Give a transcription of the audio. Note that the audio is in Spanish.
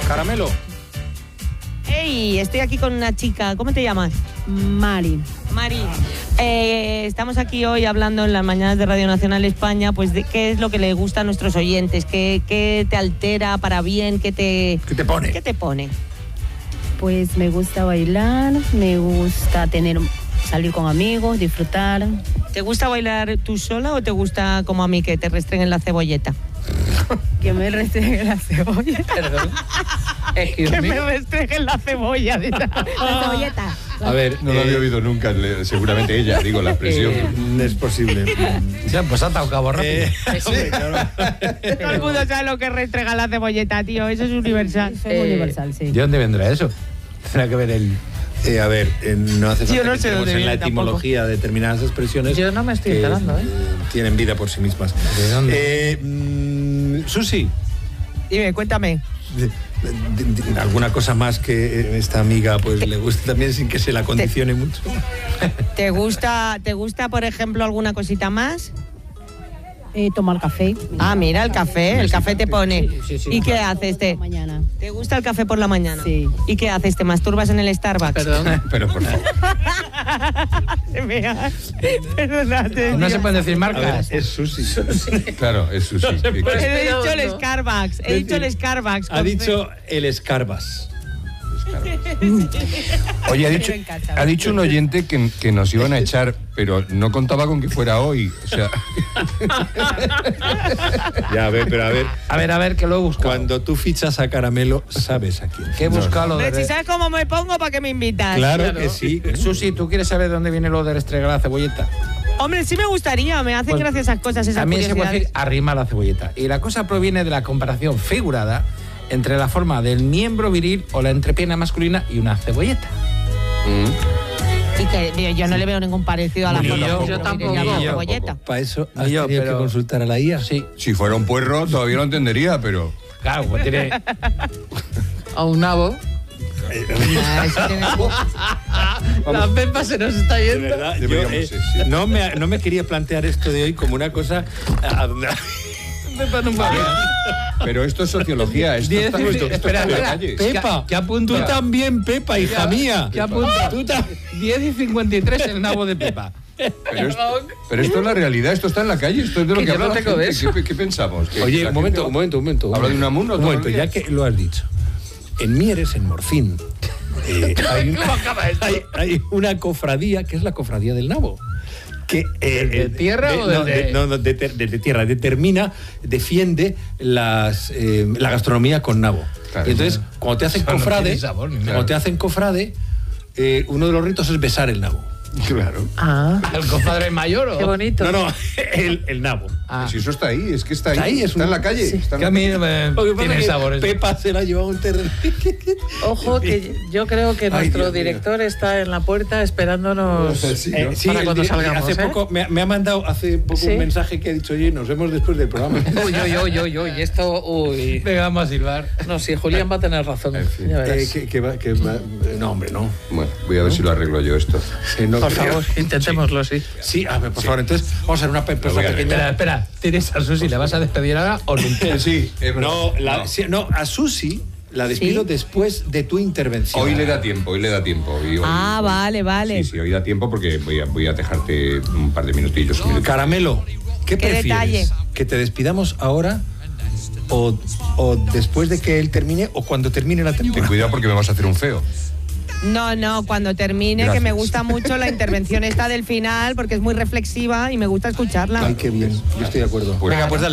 Caramelo. Hey, estoy aquí con una chica. ¿Cómo te llamas? Mari. Mari. Estamos aquí hoy hablando en las mañanas de Radio Nacional España, pues de qué es lo que le gusta a nuestros oyentes, qué te altera para bien, qué te pone? ¿Qué te pone? Pues me gusta bailar, me gusta salir con amigos, disfrutar. ¿Te gusta bailar tú sola o te gusta como a mí que te restreguen la cebolleta? Que me restreguen la cebolla. Perdón. Que me restreguen la cebolla. La cebolleta. A ver, No lo había oído nunca, seguramente ella, digo, la expresión. es posible. Ya, pues ha atado cabo rápido. Sí, claro. Todo el mundo sabe lo que restrega la cebolleta, tío. Eso es universal. Soy universal, sí. ¿De dónde vendrá eso? Tendrá que ver el... A ver, no hace falta Yo no que sé entremos dónde en la viene etimología de determinadas expresiones. Yo no me estoy que, enterando, tienen vida por sí mismas. ¿De dónde? Susi, Dime, cuéntame. alguna cosa más que esta amiga pues le guste también sin que se la condicione mucho. ¿Te gusta, por ejemplo, alguna cosita más? Tomar café. Ah, mira, el café te pone. Sí. ¿Y qué haces? Mañana. ¿Te gusta el café por la mañana? Sí. ¿Y qué haces? ¿Te masturbas en el Starbucks? Perdón. Pero por favor. Perdónate. No se pueden decir A ver, marcas. es Susi. Claro, es Susi. He dicho el No. Starbucks. He dicho el Starbucks. Ha dicho el escarbas. Oye, ha dicho un oyente que nos iban a echar, pero no contaba con que fuera hoy. O sea, Ya, a ver, pero a ver. A ver, que lo he buscado. Cuando tú fichas a Caramelo, sabes a quién. ¿Qué he buscado? Hombre, si sabes cómo me pongo, ¿para qué me invitas? Claro que sí. Susi, ¿tú quieres saber de dónde viene lo de restregar la cebolleta? Hombre, sí me gustaría. Me hacen Pues, gracia esas cosas, esas También se puede curiosidades. decir arrima la cebolleta. Y la cosa proviene de la comparación figurada entre la forma del miembro viril o la entrepierna masculina y una cebolleta. Y que yo no le veo ningún parecido a la Ni foto. yo, que yo me tampoco. diría la Ni yo, cebolleta. Para eso has Ni yo, tenido pero- que consultar a la IA. Sí, si fuera un puerro todavía lo entendería, pero... claro, pues tiene... A un nabo. Ah, eso tiene- La pepa se nos está De yendo. verdad, yo, Deberíamos, sí. no me quería plantear esto de hoy como una cosa... Pepa no va bien. Pero esto es sociología, esto está en Espera, la espera. calle. Pepa, ¿Qué apunta? tú también, Pepa, hija mía. ¿Qué apunta? Tú 10:53 el nabo de Pepa. Pero esto es la realidad, esto está en la calle, esto es de lo Que que yo no habla la tengo de gente. eso. ¿Qué pensamos? ¿Que Oye, la un momento. ¿Habla de un amuno? Un momento, ya que lo has dicho. En Mieres, en Morcín, hay una cofradía, que es la cofradía del nabo. Que, ¿De tierra o de tierra, defiende la gastronomía con nabo. Claro. Y entonces, cuando te hacen Eso no cofrade, tiene sabor, ni nada. cuando te hacen cofrade, uno de los ritos es besar el nabo. Claro. Ah, ¿El compadre mayor o...? qué bonito. No, el nabo. Ah, Si eso está ahí, es que está ahí. Está ahí, Está en la calle. Está en que a la mí calle. no me Lo que pasa tiene es que sabor eso. Pepa se la lleva a un terreno. Ojo, que yo creo que nuestro Dios mío. director está en la puerta esperándonos Sí, ¿no? para cuando salgamos. Hace poco me ha mandado Sí. un mensaje que ha dicho, oye, nos vemos después del programa. Uy, esto, uy. Venga, vamos a silbar. No, sí, Julián va a tener razón. En fin. Ya verás. No, hombre, no. Bueno, voy a ver si lo arreglo yo esto. Sí, no Por creo. favor, intentémoslo, sí. Sí, a ver, por favor, entonces vamos a hacer una pausa voy a pequeña. Espera, tienes a Susi, ¿le vas a despedir ahora o nunca? Sí, es verdad. No, a Susi la despido ¿Sí? después de tu intervención. Hoy le da tiempo. Y hoy- Ah, vale. Sí, hoy da tiempo porque voy a dejarte un par de minutillos. Caramelo, ¿qué prefieres? detalle. ¿Que te despidamos ahora o después de que él termine o cuando termine la Ten temporada? cuidado porque me vas a hacer un feo. No, cuando termine, Gracias. que me gusta mucho la intervención esta del final, porque es muy reflexiva y me gusta escucharla. Ay, qué bien. Yo estoy de acuerdo. Pues- Venga, pues dale.